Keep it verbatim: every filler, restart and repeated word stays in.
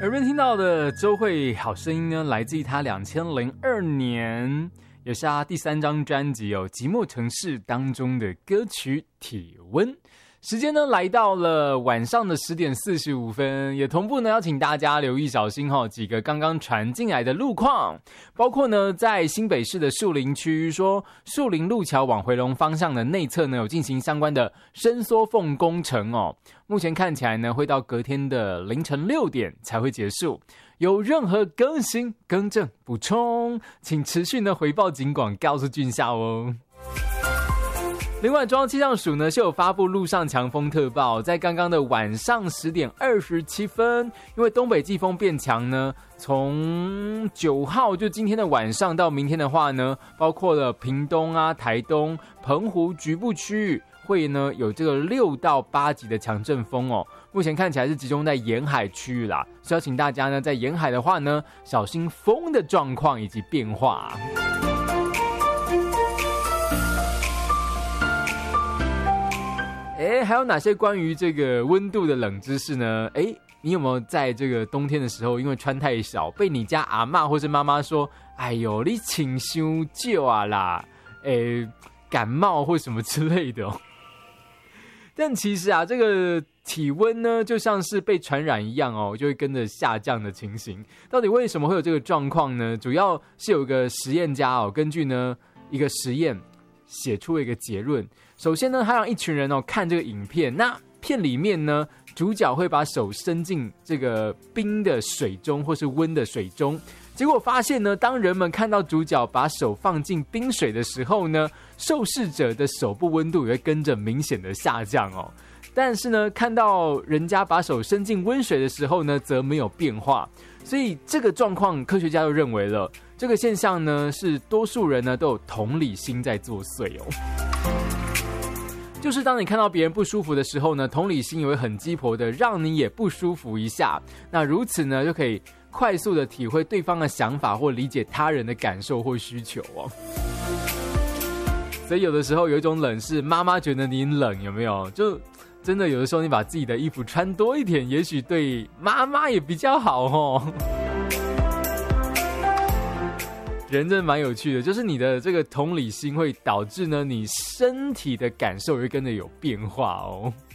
耳边听到的周蕙好声音呢，来自于她两千零二年，也是她第三张专辑哦《寂寞城市》当中的歌曲《体温》。时间呢来到了晚上的十点四十五分，也同步呢要请大家留意小心哈、哦、几个刚刚传进来的路况，包括呢在新北市的树林区，说树林路桥往回龙方向的内侧呢有进行相关的伸缩缝工程哦，目前看起来呢会到隔天的凌晨六点才会结束。有任何更新、更正、补充，请持续呢回报警广告诉俊孝哦。另外，中央气象署呢是有发布陆上强风特报，在刚刚的晚上十点二十七分，因为东北季风变强呢，从九号就今天的晚上到明天的话呢，包括了屏东啊、台东、澎湖局部区域会呢有这个六到八级的强阵风哦。目前看起来是集中在沿海区域啦，所以要请大家呢在沿海的话呢，小心风的状况以及变化。哎，还有哪些关于这个温度的冷知识呢？哎，你有没有在这个冬天的时候，因为穿太少，被你家阿嬷或是妈妈说：“哎呦，你请伤久啊啦，哎，感冒或什么之类的、哦。”但其实啊，这个体温呢，就像是被传染一样哦，就会跟着下降的情形。到底为什么会有这个状况呢？主要是有一个实验家哦，根据呢一个实验写出了一个结论。首先呢，他让一群人哦看这个影片，那片里面呢，主角会把手伸进这个冰的水中或是温的水中，结果发现呢，当人们看到主角把手放进冰水的时候呢，受试者的手部温度也会跟着明显的下降哦。但是呢，看到人家把手伸进温水的时候呢，则没有变化。所以这个状况，科学家就认为了，这个现象呢，是多数人呢都有同理心在作祟哦。就是当你看到别人不舒服的时候呢，同理心也会很鸡婆的让你也不舒服一下。那如此呢，就可以快速的体会对方的想法或理解他人的感受或需求哦。所以有的时候有一种冷是妈妈觉得你冷，有没有？就真的有的时候你把自己的衣服穿多一点，也许对妈妈也比较好哦。人真的蛮有趣的，就是你的这个同理心会导致呢，你身体的感受会跟着有变化哦。